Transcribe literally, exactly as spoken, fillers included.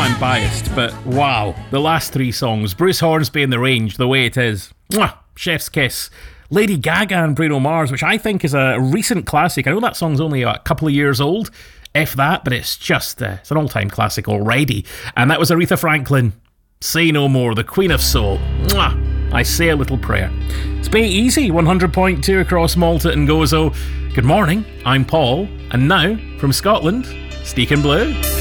I'm biased, but wow, the last three songs, Bruce Hornsby and The Range, The Way It Is, mwah, chef's kiss. Lady Gaga and Bruno Mars, which I think is a recent classic. I know that song's only a couple of years old, if that, but it's just, uh, it's an all-time classic already. And that was Aretha Franklin, Say No More, the Queen of Soul. Mwah, I Say a Little Prayer. It's Bay Easy, one hundred point two across Malta and Gozo. Good morning, I'm Paul, and now, from Scotland, Steak and Blue.